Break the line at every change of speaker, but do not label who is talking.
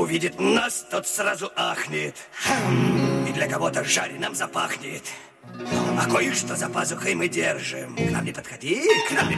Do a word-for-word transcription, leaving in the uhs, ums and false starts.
увидит нас, тот сразу ахнет. И для кого-то жареным запахнет. А кое-что за пазухой мы держим. К нам не подходи, к нам не